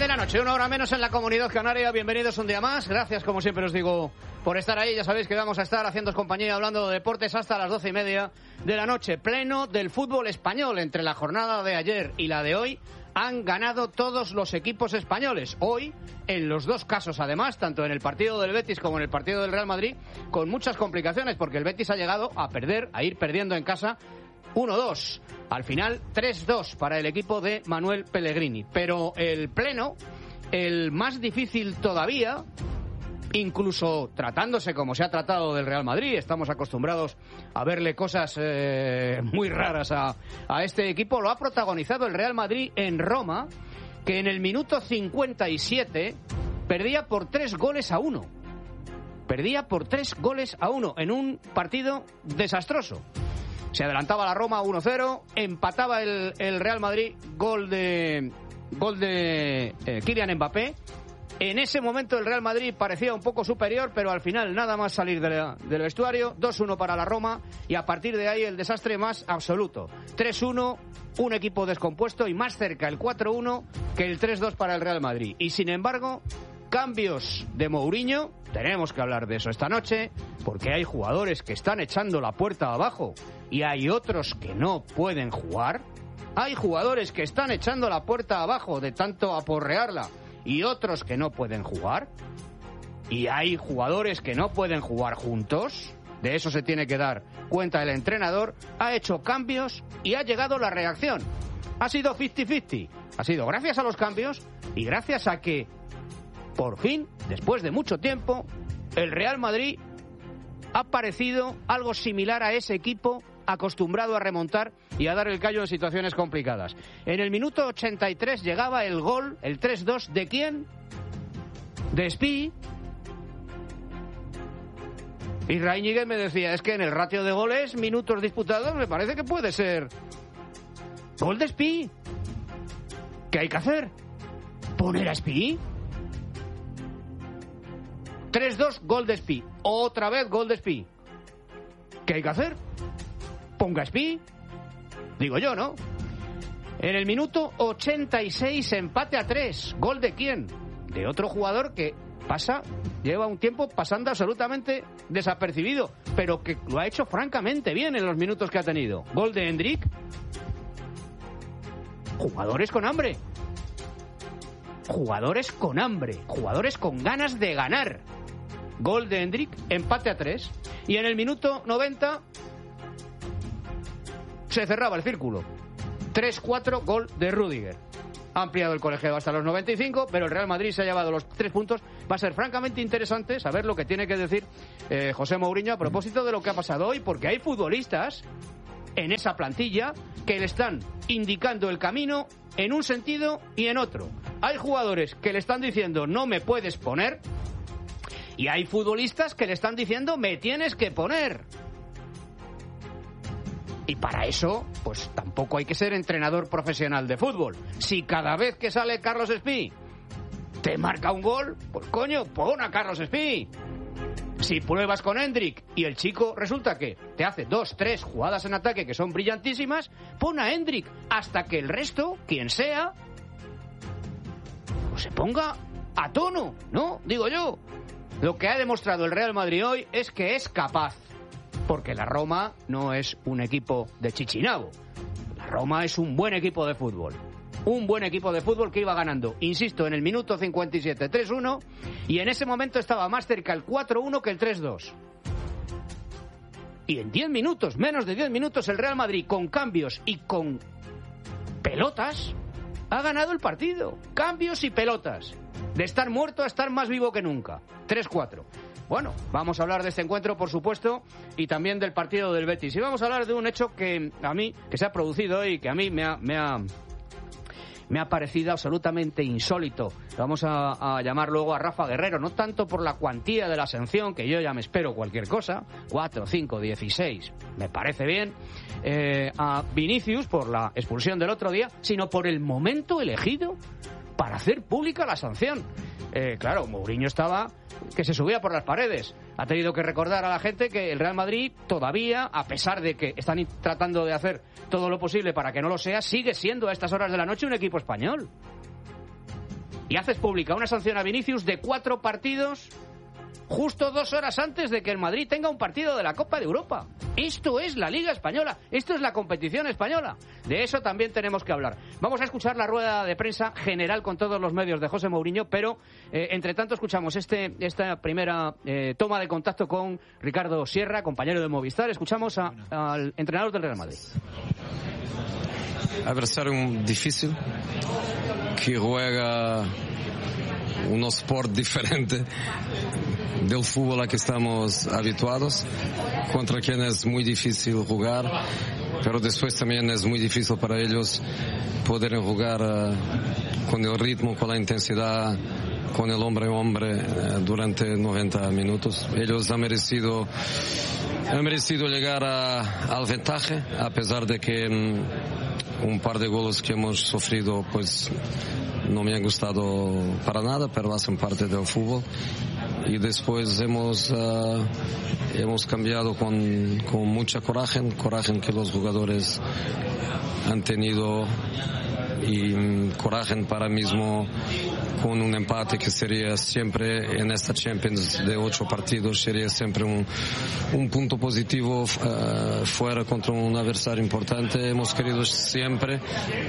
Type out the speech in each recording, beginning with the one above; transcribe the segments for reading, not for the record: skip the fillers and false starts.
de la noche, 1 hora menos en la Comunidad Canaria. Bienvenidos un día más. Gracias, como siempre os digo, por estar ahí. Ya sabéis que vamos a estar haciéndoos compañía hablando de deportes hasta las 12:30 de la noche. Pleno del fútbol español. Entre la jornada de ayer y la de hoy han ganado todos los equipos españoles. Hoy, en los dos casos además, tanto en el partido del Betis como en el partido del Real Madrid, con muchas complicaciones, porque el Betis ha llegado a ir perdiendo en casa 1-2. Al final, 3-2 para el equipo de Manuel Pellegrini. Pero el pleno, el más difícil todavía, incluso tratándose como se ha tratado del Real Madrid, estamos acostumbrados a verle cosas muy raras a este equipo, lo ha protagonizado el Real Madrid en Roma, que en el minuto 57 perdía por 3-1. Perdía por 3-1 en un partido desastroso. Se adelantaba la Roma 1-0, empataba el Real Madrid, gol de Kylian Mbappé. En ese momento el Real Madrid parecía un poco superior, pero al final nada más salir del vestuario, 2-1 para la Roma, y a partir de ahí el desastre más absoluto. 3-1, un equipo descompuesto, y más cerca el 4-1 que el 3-2 para el Real Madrid. Y sin embargo, cambios de Mourinho, tenemos que hablar de eso esta noche, porque hay jugadores que están echando la puerta abajo y hay otros que no pueden jugar. Hay jugadores que están echando la puerta abajo de tanto aporrearla y otros que no pueden jugar. Y hay jugadores que no pueden jugar juntos. De eso se tiene que dar cuenta el entrenador. Ha hecho cambios y ha llegado la reacción. Ha sido 50-50. Ha sido gracias a los cambios y gracias a que, por fin, después de mucho tiempo, el Real Madrid ha parecido algo similar a ese equipo acostumbrado a remontar y a dar el callo en situaciones complicadas. En el minuto 83 llegaba el gol, el 3-2, ¿de quién? De Spi. Y Reiniger me decía, es que en el ratio de goles, minutos disputados, me parece que puede ser gol de Spi. ¿Qué hay que hacer? ¿Poner a Spi? 3-2, gol de Spi. Otra vez gol de Spi. ¿Qué hay que hacer? Ponga Spi. Digo yo, ¿no? En el minuto 86, empate a 3. ¿Gol de quién? De otro jugador que lleva un tiempo pasando absolutamente desapercibido, pero que lo ha hecho francamente bien en los minutos que ha tenido. Gol de Endrick. Jugadores con hambre. Jugadores con hambre. Jugadores con ganas de ganar. Gol de Endrick, empate a 3. Y en el minuto 90 se cerraba el círculo. 3-4, gol de Rüdiger. Ha ampliado el colegiado hasta los 95, pero el Real Madrid se ha llevado los 3 puntos. Va a ser francamente interesante saber lo que tiene que decir José Mourinho a propósito de lo que ha pasado hoy, porque hay futbolistas en esa plantilla que le están indicando el camino en un sentido y en otro. Hay jugadores que le están diciendo no me puedes poner, y hay futbolistas que le están diciendo me tienes que poner. Y para eso, pues tampoco hay que ser entrenador profesional de fútbol. Si cada vez que sale Carlos Spi te marca un gol, pues coño, pon a Carlos Spi. Si pruebas con Endrick y el chico resulta que te hace 2, 3 jugadas en ataque que son brillantísimas, pon a Endrick hasta que el resto, quien sea, pues se ponga a tono, ¿no? Digo yo. Lo que ha demostrado el Real Madrid hoy es que es capaz. Porque la Roma no es un equipo de Chichinabo. La Roma es un buen equipo de fútbol. Un buen equipo de fútbol que iba ganando, insisto, en el minuto 57, 3-1. Y en ese momento estaba más cerca el 4-1 que el 3-2. Y en 10 minutos, menos de 10 minutos, el Real Madrid, con cambios y con pelotas, ha ganado el partido. Cambios y pelotas. De estar muerto a estar más vivo que nunca. 3-4. Bueno, vamos a hablar de este encuentro, por supuesto, y también del partido del Betis. Y vamos a hablar de un hecho que se ha producido hoy y que a mí me ha parecido absolutamente insólito. Vamos a llamar luego a Rafa Guerrero, no tanto por la cuantía de la sanción, que yo ya me espero cualquier cosa, 4, 5, 16, me parece bien, a Vinicius por la expulsión del otro día, sino por el momento elegido para hacer pública la sanción. Claro, Mourinho estaba que se subía por las paredes. Ha tenido que recordar a la gente que el Real Madrid todavía, a pesar de que están tratando de hacer todo lo posible para que no lo sea, sigue siendo a estas horas de la noche un equipo español. y haces pública una sanción a Vinicius de 4 partidos justo 2 horas antes de que el Madrid tenga un partido de la Copa de Europa. Esto es la Liga Española, esto es la competición española. De eso también tenemos que hablar. Vamos a escuchar la rueda de prensa general con todos los medios de José Mourinho, pero entre tanto escuchamos esta primera toma de contacto con Ricardo Sierra, compañero de Movistar. Escuchamos al entrenador del Real Madrid. Adversario difícil, que juega un sport diferente del fútbol a que estamos habituados, contra quien es muy difícil jugar, pero después también es muy difícil para ellos poder jugar con el ritmo, con la intensidad, con el hombre a hombre durante 90 minutos. Ellos han merecido llegar al ventaje, a pesar de que un par de goles que hemos sufrido pues no me han gustado para nada, pero hacen parte del fútbol. Y después hemos cambiado con mucha coraje que los jugadores han tenido, y coraje para mismo con un empate que sería siempre en esta Champions de 8 partidos, sería siempre un punto positivo fuera contra un adversario importante. Hemos querido siempre,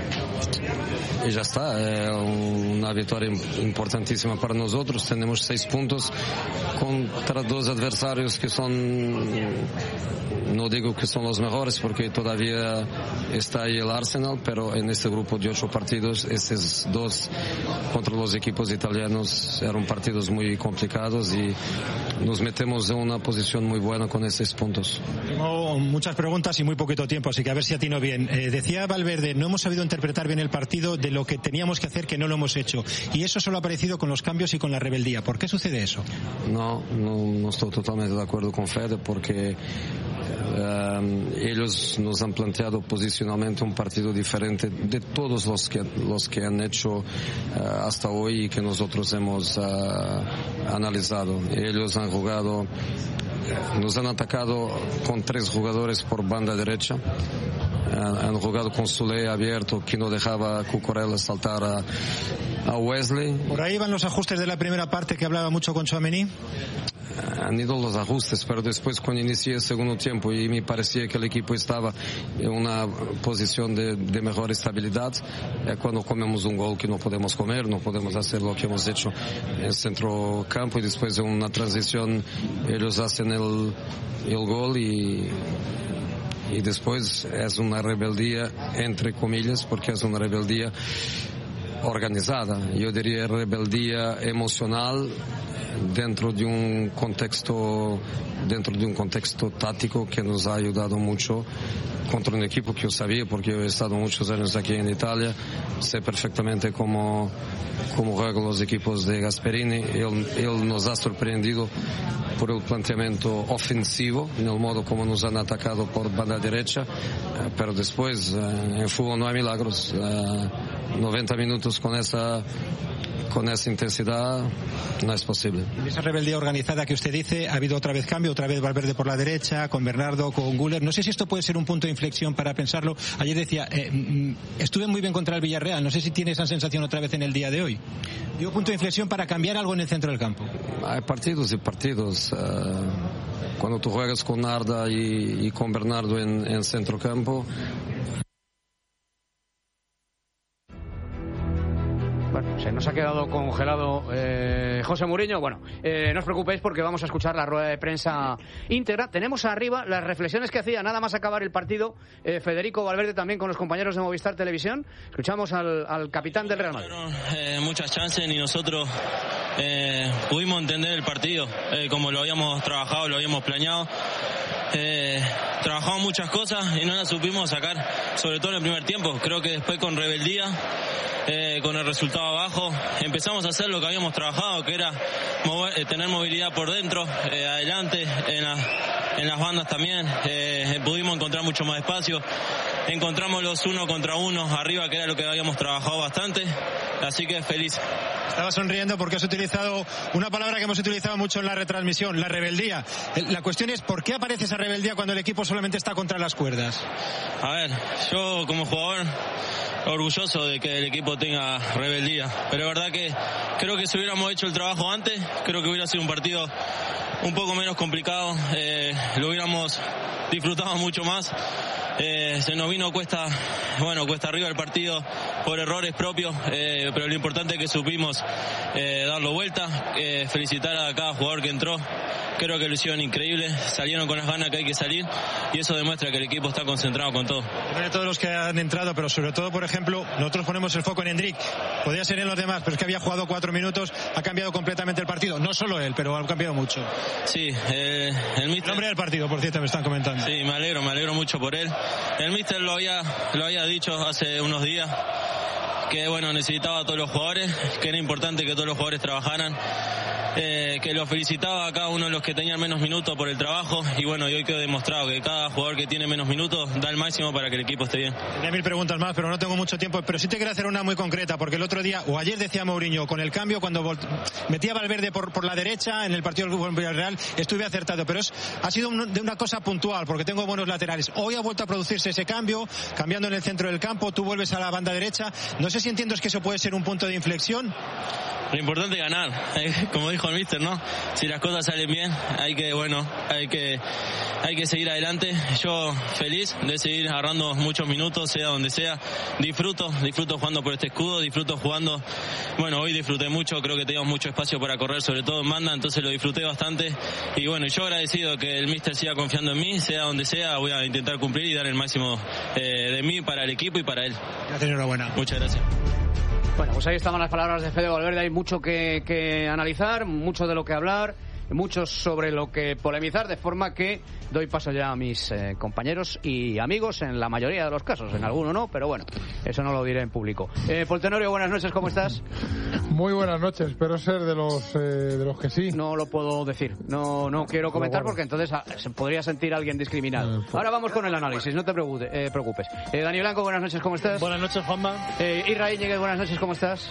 y ya está, una victoria importantísima para nosotros. Tenemos 6 puntos contra 2 adversarios que son, no digo que son los mejores porque todavía está ahí el Arsenal, pero en este grupo de 8 partidos, esos 2 contra los equipos italianos eran partidos muy complicados y nos metemos en una posición muy buena con esos puntos. Tengo muchas preguntas y muy poquito tiempo, así que a ver si atino bien. Decía Valverde, no hemos sabido interpretar bien el partido, de lo que teníamos que hacer que no lo hemos hecho, y eso solo ha aparecido con los cambios y con la rebeldía. ¿Por qué sucede eso? No estoy totalmente de acuerdo con Fede, porque ellos nos han planteado posicionalmente un partido diferente de todos los que han hecho hasta hoy y que nosotros hemos analizado. Ellos han jugado, nos han atacado con 3 jugadores por banda derecha. Han jugado con Soulé abierto, que no dejaba a Cucurella saltar a Wesley. ¿Por ahí van los ajustes de la primera parte que hablaba mucho con Tchouaméni? Han ido los ajustes, pero después cuando inicié el segundo tiempo y me parecía que el equipo estaba en una posición de mejor estabilidad, cuando comemos un gol que no podemos comer, no podemos hacer lo que hemos hecho en el centro campo, y después de una transición ellos hacen el gol y después es una rebeldía, entre comillas, porque es una rebeldía organizada. Yo diría rebeldía emocional dentro de un contexto táctico que nos ha ayudado mucho contra un equipo que yo sabía, porque yo he estado muchos años aquí en Italia, sé perfectamente cómo juegan los equipos de Gasperini. Él nos ha sorprendido por el planteamiento ofensivo, en el modo como nos han atacado por banda derecha, pero después en fútbol no hay milagros. 90 minutos con esa intensidad no es posible. En esa rebeldía organizada que usted dice, ha habido otra vez cambio, otra vez Valverde por la derecha, con Bernardo, con Güler. No sé si esto puede ser un punto de inflexión para pensarlo. Ayer decía, estuve muy bien contra el Villarreal, no sé si tiene esa sensación otra vez en el día de hoy. Digo, punto de inflexión para cambiar algo en el centro del campo. Hay partidos y partidos. Cuando tú juegas con Arda y con Bernardo en centro campo, bueno, se nos ha quedado congelado José Mourinho. Bueno, no os preocupéis porque vamos a escuchar la rueda de prensa íntegra. Tenemos arriba las reflexiones que hacía nada más acabar el partido Federico Valverde también con los compañeros de Movistar Televisión. Escuchamos al capitán del Real Madrid. Muchas chances y nosotros pudimos entender el partido como lo habíamos trabajado, lo habíamos planeado. Trabajamos muchas cosas y no las supimos sacar, sobre todo en el primer tiempo. Creo que después con rebeldía, con el resultado abajo, empezamos a hacer lo que habíamos trabajado, que era tener movilidad por dentro, adelante, en las bandas también. Pudimos encontrar mucho más espacio, encontramos los 1 contra 1 arriba, que era lo que habíamos trabajado bastante, así que feliz. Estaba sonriendo porque has utilizado una palabra que hemos utilizado mucho en la retransmisión, la rebeldía. La cuestión es, ¿por qué aparece esa rebeldía cuando el equipo solamente está contra las cuerdas? A ver, yo como jugador orgulloso de que el equipo tenga rebeldía, pero es verdad que creo que si hubiéramos hecho el trabajo antes, creo que hubiera sido un partido un poco menos complicado, lo hubiéramos disfrutado mucho más. Se nos vino cuesta arriba el partido por errores propios, pero lo importante es que supimos darlo vuelta, felicitar a cada jugador que entró. Creo que lo hicieron increíble, salieron con las ganas que hay que salir y eso demuestra que el equipo está concentrado con todo. De todos los que han entrado, pero sobre todo, por ejemplo, nosotros ponemos el foco en Endrick. Podría ser en los demás, pero es que había jugado 4 minutos, ha cambiado completamente el partido. No solo él, pero ha cambiado mucho. Sí, el míster... El hombre del partido, por cierto, me están comentando. Sí, me alegro mucho por él. El míster lo había dicho hace unos días que necesitaba a todos los jugadores, que era importante que todos los jugadores trabajaran, que lo felicitaba a cada uno de los que tenían menos minutos por el trabajo y hoy quedó demostrado que cada jugador que tiene menos minutos da el máximo para que el equipo esté bien. Tenía 1000 preguntas más, pero no tengo mucho tiempo, pero sí te quiero hacer una muy concreta, porque el otro día, o ayer decía Mourinho, con el cambio, cuando metía a Valverde por la derecha en el partido del Villarreal, estuve acertado, pero ha sido de una cosa puntual, porque tengo buenos laterales. Hoy ha vuelto a producirse ese cambio, cambiando en el centro del campo, tú vuelves a la banda derecha. No sé si entiendes que eso puede ser un punto de inflexión. Lo importante es ganar, como dijo el míster, ¿no? Si las cosas salen bien, hay que seguir adelante. Yo feliz de seguir agarrando muchos minutos, sea donde sea. Disfruto jugando por este escudo, disfruto jugando. Hoy disfruté mucho, creo que teníamos mucho espacio para correr, sobre todo en banda, entonces lo disfruté bastante. Y yo agradecido que el míster siga confiando en mí, sea donde sea, voy a intentar cumplir y dar el máximo de mí para el equipo y para él. Gracias, enhorabuena. Muchas gracias. Bueno, pues ahí estaban las palabras de Fede Valverde. Hay mucho que analizar, mucho de lo que hablar, mucho sobre lo que polemizar, de forma que doy paso ya a mis compañeros y amigos en la mayoría de los casos, en alguno no, pero bueno, eso no lo diré en público. Paul Tenorio, buenas noches, ¿cómo estás? Muy buenas noches, espero ser de los que sí. No lo puedo decir, no quiero comentar porque entonces se podría sentir alguien discriminado. Ahora vamos con el análisis, no te preocupes. Dani Blanco, buenas noches, ¿cómo estás? Buenas noches, Juanma. Israel Ñíguez, buenas noches, ¿cómo estás?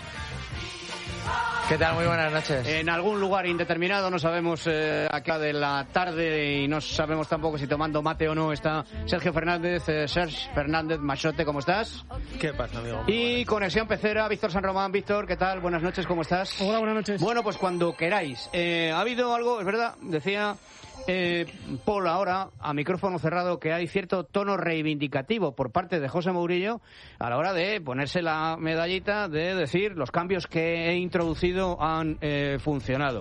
¿Qué tal? Muy buenas noches. En algún lugar indeterminado, no sabemos a qué hora de la tarde y no sabemos tampoco si tomando mate o no, está Sergio Fernández. Serge Fernández Machote, ¿cómo estás? ¿Qué pasa, amigo? Y Conexión Pecera, Víctor San Román. Víctor, ¿qué tal? Buenas noches, ¿cómo estás? Hola, buenas noches. Bueno, pues cuando queráis. Ha habido algo, es verdad, decía Paul ahora, a micrófono cerrado, que hay cierto tono reivindicativo por parte de José Mourinho a la hora de ponerse la medallita de decir los cambios que he introducido han funcionado.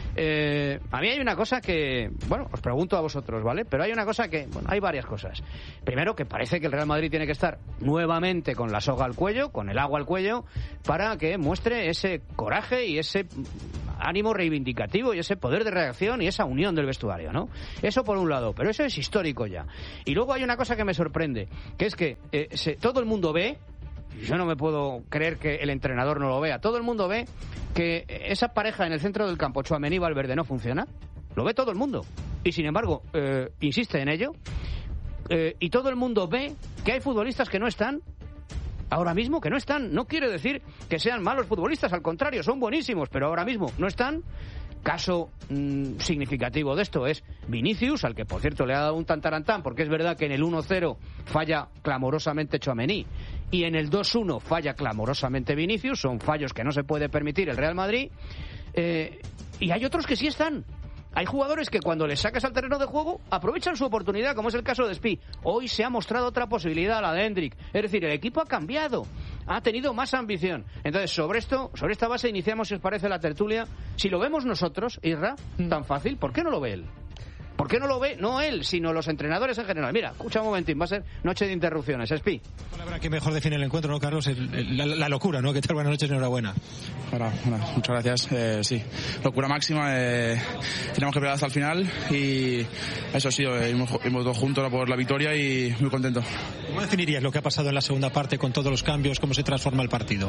A mí hay una cosa que, os pregunto a vosotros, ¿vale? Pero hay una cosa que, hay varias cosas. Primero, que parece que el Real Madrid tiene que estar nuevamente con la soga al cuello, con el agua al cuello, para que muestre ese coraje y ese ánimo reivindicativo y ese poder de reacción y esa unión del vestuario, ¿no? Eso por un lado, pero eso es histórico ya. Y luego hay una cosa que me sorprende, que es que todo el mundo ve, yo no me puedo creer que el entrenador no lo vea, todo el mundo ve que esa pareja en el centro del campo, Tchouaméni y Valverde, no funciona. Lo ve todo el mundo. Y sin embargo, insiste en ello. Y todo el mundo ve que hay futbolistas que no están ahora mismo, que no están. No quiere decir que sean malos futbolistas, al contrario, son buenísimos, pero ahora mismo no están. Caso significativo de esto es Vinicius, al que por cierto le ha dado un tantarantán, porque es verdad que en el 1-0 falla clamorosamente Tchouaméni y en el 2-1 falla clamorosamente Vinicius. Son fallos que no se puede permitir el Real Madrid. Y hay otros que sí están. Hay jugadores que cuando les sacas al terreno de juego aprovechan su oportunidad, como es el caso de Spi. Hoy se ha mostrado otra posibilidad, la de Endrick. Es decir, el equipo ha cambiado, ha tenido más ambición. Entonces, sobre esta base iniciamos, si os parece, la tertulia. Si lo vemos nosotros, Isra, tan fácil, ¿por qué no lo ve él? ¿Por qué no lo ve? No él, sino los entrenadores en general. Mira, escucha un momentín, va a ser noche de interrupciones. Espi. La palabra que mejor define el encuentro, ¿no, Carlos? La locura, ¿no? ¿Qué tal? Buenas noches, enhorabuena. Hola, muchas gracias. Sí, locura máxima. Tenemos que pelear hasta el final y eso sí, hemos dos juntos por la victoria y muy contento. ¿Cómo definirías lo que ha pasado en la segunda parte con todos los cambios? ¿Cómo se transforma el partido?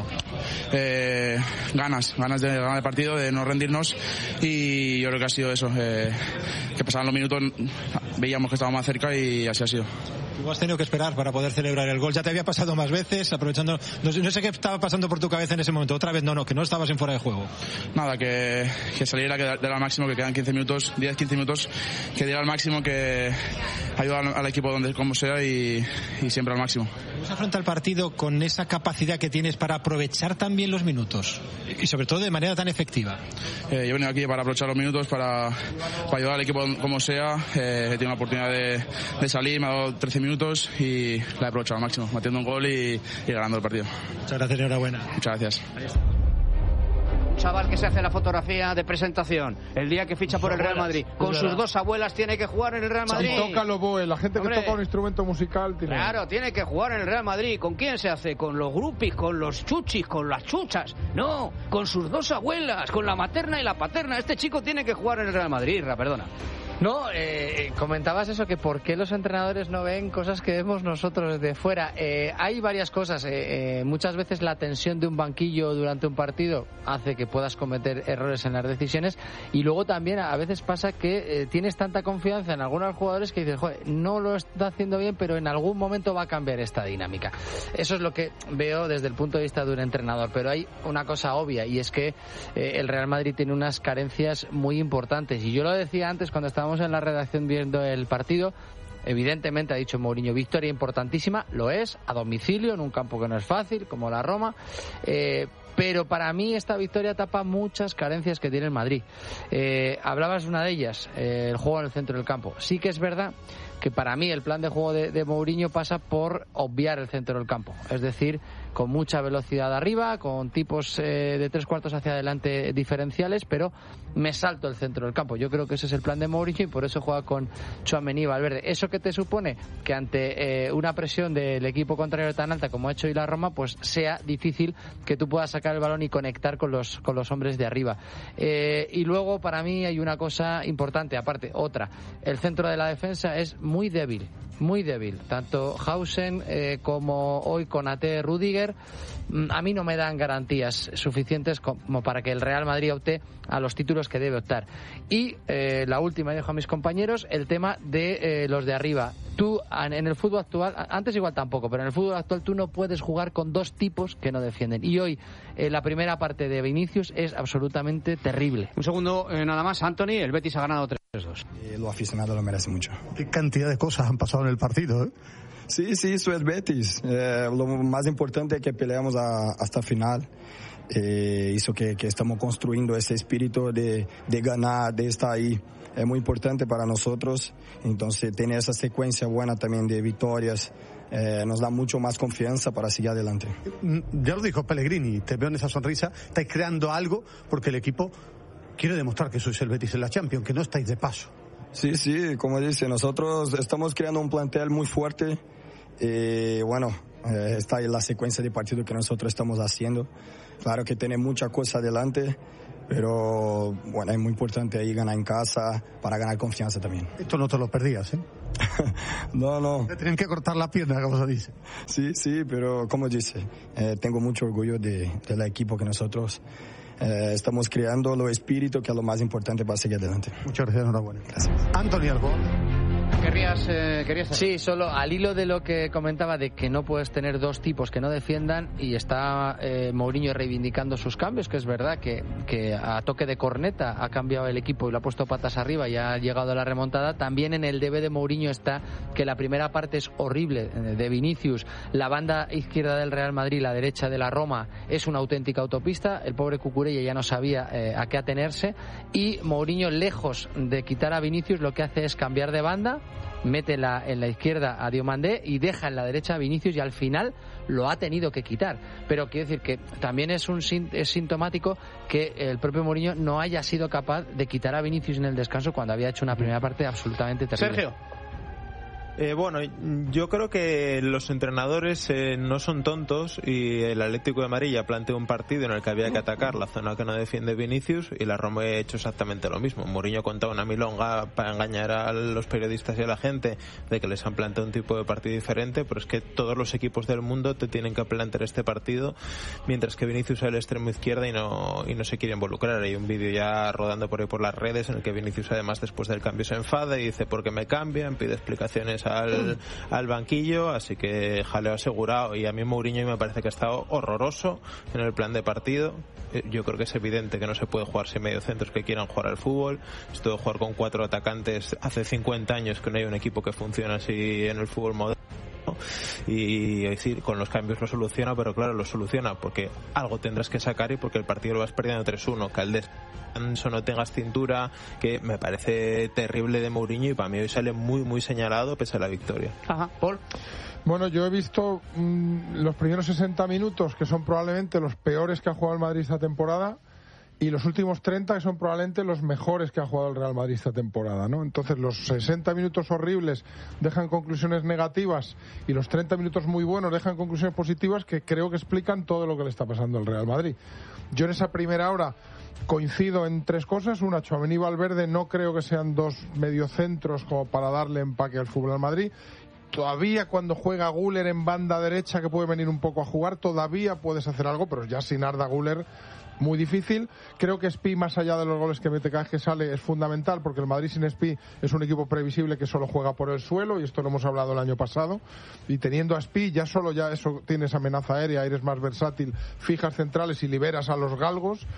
Ganas de ganar el partido, de no rendirnos, y yo creo que ha sido eso. Que pasaban los minutos, veíamos que estábamos más cerca y así ha sido. Tú has tenido que esperar para poder celebrar el gol. Ya te había pasado más veces, aprovechando... No sé qué estaba pasando por tu cabeza en ese momento. Otra vez que no estabas en fuera de juego. Nada, que saliera, que diera al máximo, que quedan 15 minutos, 10-15 minutos, que diera al máximo, que ayuda al equipo como sea y siempre al máximo. ¿Cómo se afronta el partido con esa capacidad que tienes para aprovechar también los minutos? Y sobre todo de manera tan efectiva. Yo he venido aquí para aprovechar los minutos, para ayudar al equipo como sea. He tenido la oportunidad de salir, me ha dado 13 minutos y la he aprovechado al máximo, metiendo un gol y ganando el partido. Muchas gracias, enhorabuena. Muchas gracias. Chaval que se hace la fotografía de presentación el día que ficha por el Real Madrid con sus dos abuelas, tiene que jugar en el Real Madrid. Toca el oboe, la gente, hombre, que toca un instrumento musical tiene... Claro, tiene que jugar en el Real Madrid. ¿Con quién se hace? ¿Con los grupis, con los chuchis, con las chuchas? No, con sus dos abuelas, con la materna y la paterna. Este chico tiene que jugar en el Real Madrid, perdona. No, comentabas eso, que por qué los entrenadores no ven cosas que vemos nosotros desde fuera. Hay varias cosas. Muchas veces la tensión de un banquillo durante un partido hace que puedas cometer errores en las decisiones, y luego también a veces pasa que tienes tanta confianza en algunos jugadores que dices, joder, no lo está haciendo bien, pero en algún momento va a cambiar esta dinámica. Eso es lo que veo desde el punto de vista de un entrenador, pero hay una cosa obvia, y es que el Real Madrid tiene unas carencias muy importantes, y yo lo decía antes cuando estábamos en la redacción viendo el partido. Evidentemente, ha dicho Mourinho, victoria importantísima, lo es, a domicilio, en un campo que no es fácil, como la Roma, pero para mí esta victoria tapa muchas carencias que tiene el Madrid. Hablabas de una de ellas, el juego en el centro del campo. Sí que es verdad que para mí el plan de juego de Mourinho pasa por obviar el centro del campo, es decir, con mucha velocidad arriba, con tipos de 3/4 hacia adelante diferenciales, pero me salto el centro del campo. Yo creo que ese es el plan de Mourinho y por eso juega con Tchouaméni y Valverde. ¿Eso qué te supone? Que ante una presión del equipo contrario tan alta como ha hecho hoy la Roma, pues sea difícil que tú puedas sacar el balón y conectar con los hombres de arriba. Y luego para mí hay una cosa importante, aparte, otra. El centro de la defensa es muy débil, tanto Hausen como hoy Konaté, Rüdiger, a mí no me dan garantías suficientes como para que el Real Madrid opte a los títulos que debe optar. Y la última, dejo a mis compañeros, el tema de los de arriba. Tú en el fútbol actual, antes igual tampoco, pero en el fútbol actual tú no puedes jugar con dos tipos que no defienden, y hoy la primera parte de Vinicius es absolutamente terrible. Un segundo nada más, Anthony, el Betis ha ganado 3-2. Los aficionados lo merecen mucho. ¿Qué cantidad de cosas han pasado en el partido, eh? Sí, eso es Betis. Lo más importante es que peleamos hasta el final. Eso que estamos construyendo ese espíritu de ganar, de estar ahí. Es muy importante para nosotros. Entonces, tener esa secuencia buena también de victorias nos da mucho más confianza para seguir adelante. Ya lo dijo Pellegrini, te veo en esa sonrisa, estáis creando algo porque el equipo quiere demostrar que sois el Betis en la Champions, que no estáis de paso. Sí, como dice, nosotros estamos creando un plantel muy fuerte. Está ahí la secuencia de partido que nosotros estamos haciendo. Claro que tiene mucha cosa adelante, pero bueno, es muy importante ahí ganar en casa para ganar confianza también. Esto no te lo perdías, ¿eh? No. Te tienen que cortar la pierna, como se dice. Sí, pero como dice, tengo mucho orgullo del equipo que nosotros estamos creando, lo espíritu, que es lo más importante para seguir adelante. Muchas gracias, enhorabuena. Gracias. Anthony Albo. ¿Querías Sí, solo al hilo de lo que comentaba de que no puedes tener dos tipos que no defiendan, y está Mourinho reivindicando sus cambios, que es verdad que a toque de corneta ha cambiado el equipo y lo ha puesto patas arriba y ha llegado a la remontada. También en el debe de Mourinho está que la primera parte es horrible de Vinicius, la banda izquierda del Real Madrid, la derecha de la Roma, es una auténtica autopista. El pobre Cucurella ya no sabía a qué atenerse, y Mourinho, lejos de quitar a Vinicius, lo que hace es cambiar de banda, mete en la izquierda a Diomandé y deja en la derecha a Vinicius, y al final lo ha tenido que quitar. Pero quiero decir que también es sintomático que el propio Mourinho no haya sido capaz de quitar a Vinicius en el descanso cuando había hecho una primera parte absolutamente terrible. Sergio. Bueno, yo creo que los entrenadores no son tontos, y el Atlético de Madrid ya planteó un partido en el que había que atacar la zona que no defiende Vinicius, y la Roma ha hecho exactamente lo mismo. Mourinho contaba una milonga para engañar a los periodistas y a la gente de que les han planteado un tipo de partido diferente, pero es que todos los equipos del mundo te tienen que plantear este partido, mientras que Vinicius es el extremo izquierda y no se quiere involucrar. Hay un vídeo ya rodando por ahí por las redes en el que Vinicius, además, después del cambio se enfada y dice: ¿por qué me cambian? Pide explicaciones al banquillo, así que jaleo asegurado. Y a mí Mourinho me parece que ha estado horroroso en el plan de partido. Yo creo que es evidente que no se puede jugar sin mediocentros que quieran jugar al fútbol. Esto de jugar con 4 atacantes hace 50 años que no hay un equipo que funcione así en el fútbol moderno. Y decir, con los cambios lo soluciona, pero claro, lo soluciona porque algo tendrás que sacar y porque el partido lo vas perdiendo 3-1. Que al descanso no tengas cintura, que me parece terrible de Mourinho, y para mí hoy sale muy muy señalado pese a la victoria. Ajá, Paul. Bueno, yo he visto los primeros 60 minutos, que son probablemente los peores que ha jugado el Madrid esta temporada, y los últimos 30, que son probablemente los mejores que ha jugado el Real Madrid esta temporada, ¿no? Entonces, los 60 minutos horribles dejan conclusiones negativas y los 30 minutos muy buenos dejan conclusiones positivas que creo que explican todo lo que le está pasando al Real Madrid. Yo en esa primera hora coincido en 3 cosas. Una, Tchouaméni y Valverde no creo que sean 2 mediocentros como para darle empaque al fútbol al Madrid. Todavía cuando juega Güler en banda derecha, que puede venir un poco a jugar, todavía puedes hacer algo, pero ya sin Arda Güler muy difícil. Creo que Spi, más allá de los goles que mete cada vez que sale, es fundamental, porque el Madrid sin Spi es un equipo previsible que solo juega por el suelo, y esto lo hemos hablado el año pasado, y teniendo a Spi ya eso tienes amenaza aérea, eres más versátil, fijas centrales y liberas a los galgos.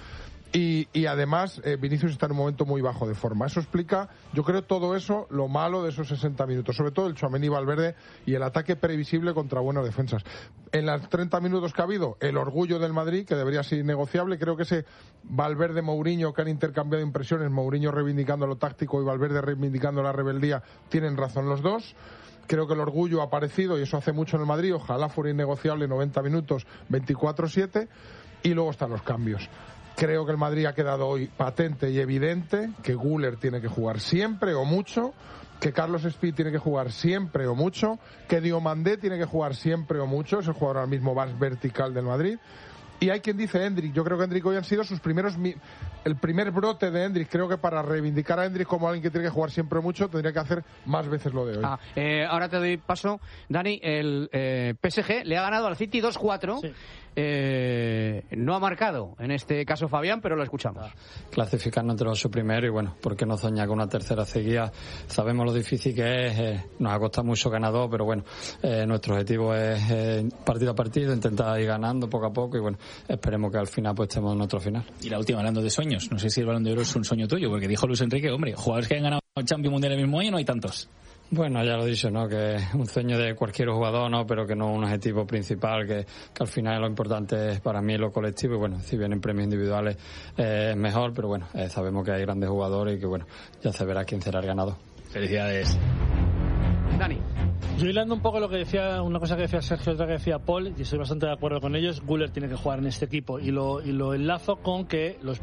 Y además Vinicius está en un momento muy bajo de forma. Eso explica, yo creo, todo eso, lo malo de esos 60 minutos, sobre todo el Tchouaméni, Valverde y el ataque previsible contra buenas defensas. En los 30 minutos que ha habido, el orgullo del Madrid, que debería ser innegociable. Creo que ese Valverde-Mourinho, que han intercambiado impresiones, Mourinho reivindicando lo táctico y Valverde reivindicando la rebeldía, tienen razón los dos. Creo que el orgullo ha aparecido y eso hace mucho en el Madrid. Ojalá fuera innegociable 90 minutos, 24-7. Y luego están los cambios. Creo que el Madrid ha quedado hoy patente y evidente que Güler tiene que jugar siempre o mucho, que Carlos Spi tiene que jugar siempre o mucho, que Diomandé tiene que jugar siempre o mucho, es el jugador ahora mismo más vertical del Madrid. Y hay quien dice Endrick. Yo creo que Endrick hoy han sido sus primeros... El primer brote de Endrick. Creo que para reivindicar a Endrick como alguien que tiene que jugar siempre mucho, tendría que hacer más veces lo de hoy. Ahora te doy paso. Dani, el PSG le ha ganado al City 2-4. Sí. No ha marcado, en este caso Fabián, pero lo escuchamos. Clasificarnos entre los 8 primeros y bueno, ¿por qué no soñar con una tercera seguida? Sabemos lo difícil que es, nos ha costado mucho ganar 2, pero bueno, nuestro objetivo es partido a partido, intentar ir ganando poco a poco y bueno, esperemos que al final pues estemos en otro final. Y la última, hablando de sueños, no sé si el Balón de Oro es un sueño tuyo, porque dijo Luis Enrique, hombre, jugadores que han ganado el Champions Mundial el mismo año no hay tantos. Bueno, ya lo he dicho, ¿no? Que es un sueño de cualquier jugador, ¿no? Pero que no un objetivo principal, que al final lo importante es para mí lo colectivo y bueno, si vienen premios individuales es mejor, pero bueno, sabemos que hay grandes jugadores y que bueno, ya se verá quién será el ganador. Felicidades. Dani. Yo hilando un poco lo que decía, una cosa que decía Sergio, otra que decía Paul, y estoy bastante de acuerdo con ellos. Güler tiene que jugar en este equipo y lo enlazo con que los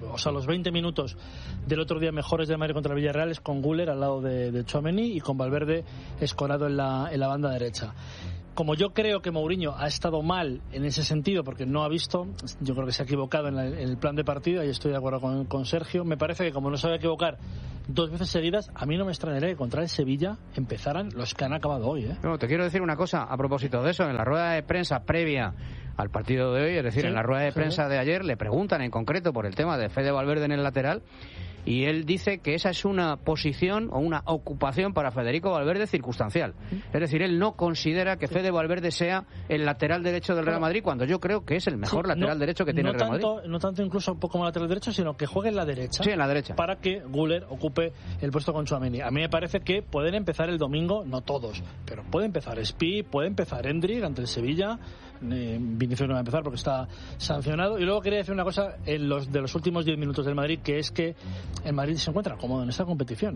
20 minutos del otro día mejores de Madrid contra el Villarreal es con Güler al lado de Tchouaméni y con Valverde escorado en la banda derecha. Como yo creo que Mourinho ha estado mal en ese sentido porque no ha visto, yo creo que se ha equivocado en el plan de partido y estoy de acuerdo con Sergio. Me parece que como no se va a equivocar 2 veces seguidas, a mí no me extrañaría que contra el Sevilla empezaran los que han acabado hoy. No, te quiero decir una cosa a propósito de eso. En la rueda de prensa previa al partido de hoy, es decir, en la rueda de prensa de ayer, le preguntan en concreto por el tema de Fede Valverde en el lateral. Y él dice que esa es una posición o una ocupación para Federico Valverde circunstancial. Es decir, él no considera que Fede Valverde sea el lateral derecho del Real Madrid, cuando yo creo que es el mejor lateral derecho que tiene el Real Madrid. No tanto incluso un poco como lateral derecho, sino que juegue en la derecha. Sí, en la derecha. Para que Güler ocupe el puesto con Tchouaméni. A mí me parece que pueden empezar el domingo, no todos, pero puede empezar Spi, puede empezar Endrick ante el Sevilla. Vinicius no va a empezar porque está sancionado. Y luego quería decir una cosa de los últimos 10 minutos del Madrid, que es que el Madrid se encuentra cómodo en esta competición.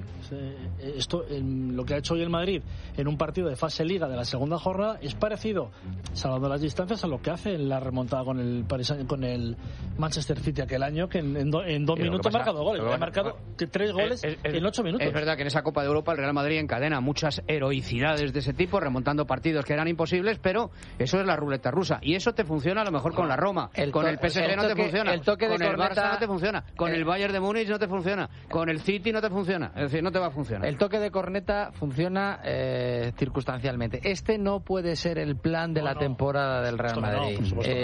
Lo que ha hecho hoy el Madrid en un partido de fase liga de la segunda jornada es parecido, salvando las distancias, a lo que hace en la remontada con el Manchester City aquel año, que en 2 minutos ha marcado goles. Ha marcado 3 goles en 8 minutos. Es verdad que en esa Copa de Europa el Real Madrid encadena muchas heroicidades de ese tipo, remontando partidos que eran imposibles, pero eso es la ruleta rusa. Y eso te funciona a lo mejor con la Roma. Con el PSG no te funciona. Con el Barça no te funciona. Con el Bayern de Múnich no te funciona. Con el City no te funciona. Es decir, no te va a funcionar. El toque de corneta funciona circunstancialmente. Este no puede ser el plan de la temporada del Real Madrid.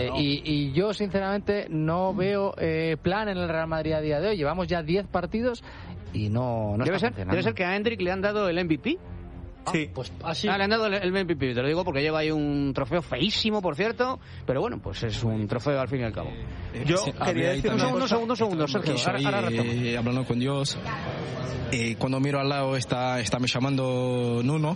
Y yo, sinceramente, no veo plan en el Real Madrid a día de hoy. Llevamos ya 10 partidos y no está funcionando. Debe ser que a Endrick le han dado el MVP. Sí. Pues así. Le han dado el MVP, te lo digo porque lleva ahí un trofeo feísimo, por cierto, pero bueno, pues es un trofeo al fin y al cabo. Yo quería decir un segundo, Sergio. Ahora hablando con Dios, cuando miro al lado está me llamando Nuno,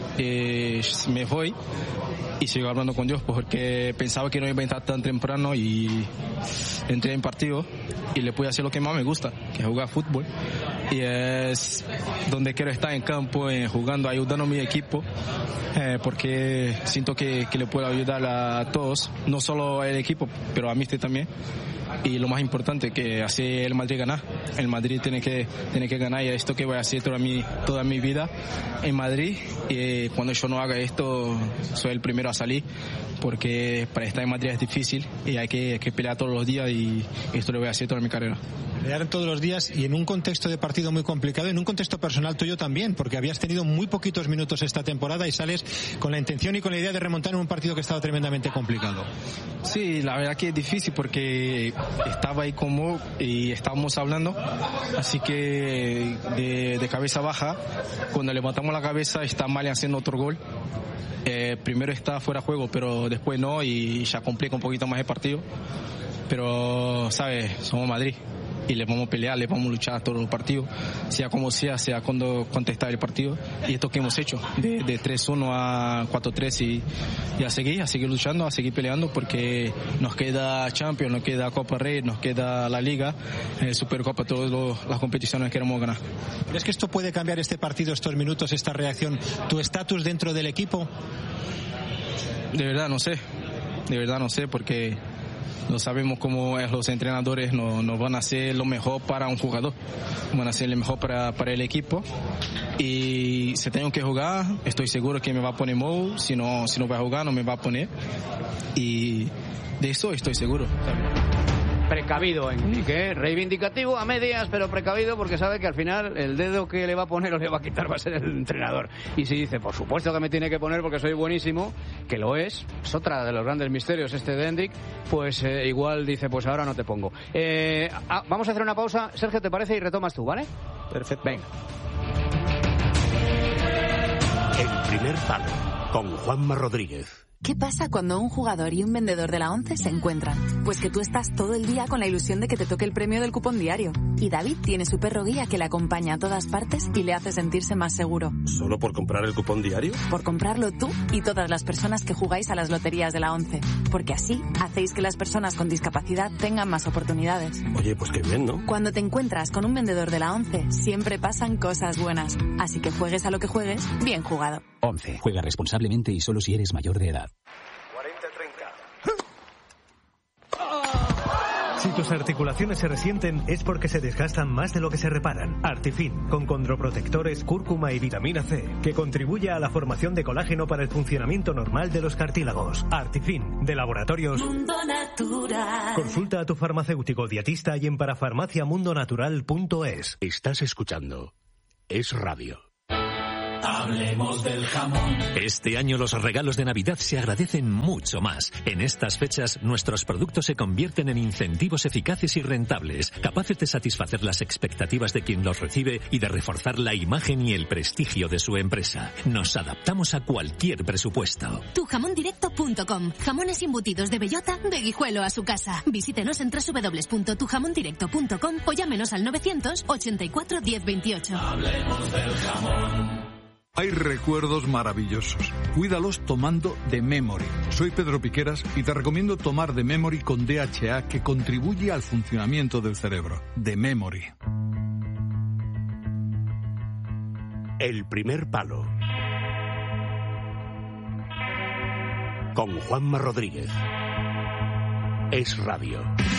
me voy y sigo hablando con Dios porque pensaba que no iba a entrar tan temprano y entré en partido y le pude hacer lo que más me gusta, que es jugar fútbol, y es donde quiero estar, en campo, jugando, ayudando a mi equipo, porque siento que le puedo ayudar a todos, no solo al equipo, pero a mí también. Y lo más importante, que hace el Madrid ganar. El Madrid tiene que ganar, y esto que voy a hacer toda mi vida en Madrid. Y cuando yo no haga esto, soy el primero a salir, porque para estar en Madrid es difícil y hay que pelear todos los días, y esto lo voy a hacer toda mi carrera. Pelear todos los días y en un contexto de partido muy complicado, en un contexto personal tuyo también, porque habías tenido muy poquitos minutos esta temporada y sales con la intención y con la idea de remontar en un partido que estaba tremendamente complicado. Sí, la verdad que es difícil porque estaba ahí como y estábamos hablando, así que de cabeza baja, cuando levantamos la cabeza está Mali haciendo otro gol. Primero está fuera de juego, pero después no, y ya complica un poquito más el partido. Pero, ¿sabes? Somos Madrid y le vamos a pelear, le vamos a luchar a todos los partidos, sea como sea cuando contestar el partido. Y esto que hemos hecho, de 3-1 a 4-3, y a seguir luchando, a seguir peleando, porque nos queda Champions, nos queda Copa Rey, nos queda la Liga, Supercopa, todas las competiciones que queremos ganar. ¿Crees que esto puede cambiar este partido, estos minutos, esta reacción, tu estatus dentro del equipo? De verdad no sé, porque no sabemos cómo es, los entrenadores no van a hacer lo mejor para un jugador, van a hacer lo mejor para el equipo, y si tengo que jugar, estoy seguro que me va a poner Mo, si no va a jugar no me va a poner, y de eso estoy seguro. Precavido, Enrique, reivindicativo a medias, pero precavido, porque sabe que al final el dedo que le va a poner o le va a quitar va a ser el entrenador. Y si dice, por supuesto que me tiene que poner porque soy buenísimo, que lo es otra de los grandes misterios de Hendrik, pues igual dice, pues ahora no te pongo. Vamos a hacer una pausa, Sergio, ¿te parece? Y retomas tú, ¿vale? Perfecto. Venga. El primer palo, con Juanma Rodríguez. ¿Qué pasa cuando un jugador y un vendedor de la ONCE se encuentran? Pues que tú estás todo el día con la ilusión de que te toque el premio del cupón diario. Y David tiene su perro guía que le acompaña a todas partes y le hace sentirse más seguro. ¿Solo por comprar el cupón diario? Por comprarlo tú y todas las personas que jugáis a las loterías de la ONCE. Porque así hacéis que las personas con discapacidad tengan más oportunidades. Oye, pues qué bien, ¿no? Cuando te encuentras con un vendedor de la ONCE, siempre pasan cosas buenas. Así que juegues a lo que juegues, bien jugado. ONCE. Juega responsablemente y solo si eres mayor de edad. Si tus articulaciones se resienten es porque se desgastan más de lo que se reparan. Artifin, con condroprotectores, cúrcuma y vitamina C, que contribuye a la formación de colágeno para el funcionamiento normal de los cartílagos. Artifin, de Laboratorios Mundo Natural. Consulta a tu farmacéutico dietista y en parafarmaciamundonatural.es. Estás escuchando Es Radio. Hablemos del jamón. Este año los regalos de Navidad se agradecen mucho más. En estas fechas, nuestros productos se convierten en incentivos eficaces y rentables, capaces de satisfacer las expectativas de quien los recibe y de reforzar la imagen y el prestigio de su empresa. Nos adaptamos a cualquier presupuesto. Tujamondirecto.com. Jamones embutidos de bellota, de Guijuelo a su casa. Visítenos en www.tujamondirecto.com o llámenos al 984 1028. Hablemos del jamón. Hay recuerdos maravillosos. Cuídalos tomando The Memory. Soy Pedro Piqueras y te recomiendo tomar The Memory con DHA, que contribuye al funcionamiento del cerebro. The Memory. El primer palo. Con Juanma Rodríguez. Es Radio.